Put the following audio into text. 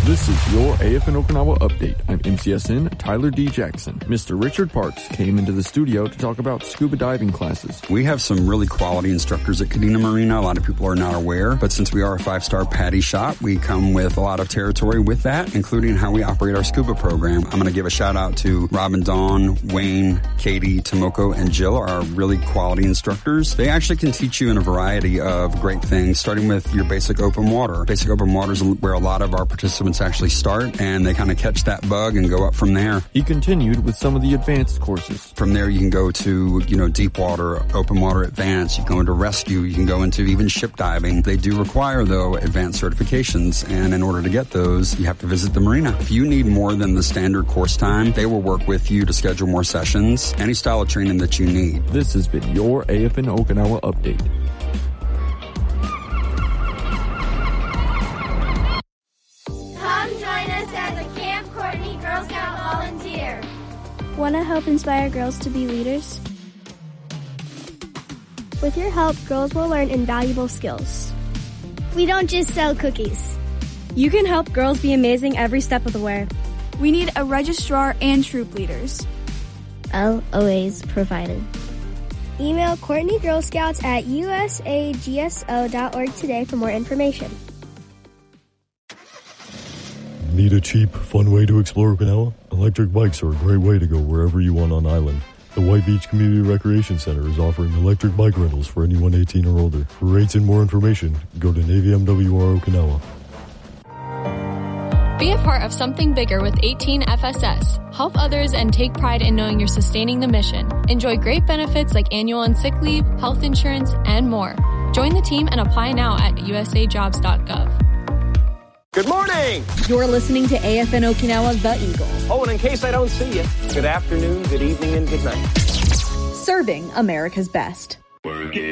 This is your AFN Okinawa update. I'm MCSN Tyler D. Jackson. Mr. Richard Parks came into the studio to talk about scuba diving classes. We have some really quality instructors at Kadena Marina. A lot of people are not aware, but since we are a 5-star PADI shop, we come with a lot of territory with that, including how we operate our scuba program. I'm going to give a shout out to Robin, Dawn, Wayne, Katie, Tomoko, and Jill, our really quality instructors. They actually can teach you in a variety of great things, starting with your basic open water. Basic open water is where a lot of our participants actually start, and they kind of catch that bug and go up from there. He continued with some of the advanced courses. From there, you can go to, deep water, open water advanced. You can go into rescue. You can go into even ship diving. They do require, though, advanced certifications, and in order to get those, you have to visit the marina. If you need more than the standard course time, they will work with you to schedule more sessions, any style of training that you need. This has been your AFN Okinawa update. Want to help inspire girls to be leaders? With your help, girls will learn invaluable skills. We don't just sell cookies. You can help girls be amazing every step of the way. We need a registrar and troop leaders. LOAs provided. Email Courtney Girl Scouts at usagso.org today for more information. Need a cheap, fun way to explore Okinawa? Electric bikes are a great way to go wherever you want on island. The White Beach Community Recreation Center is offering electric bike rentals for anyone 18 or older. For rates and more information, go to Navy MWR Okinawa. Be a part of something bigger with 18 FSS. Help others and take pride in knowing you're sustaining the mission. Enjoy great benefits like annual and sick leave, health insurance, and more. Join the team and apply now at usajobs.gov. Good morning! You're listening to AFN Okinawa The Eagle. Oh, and in case I don't see you, good afternoon, good evening, and good night. Serving America's best. Work it.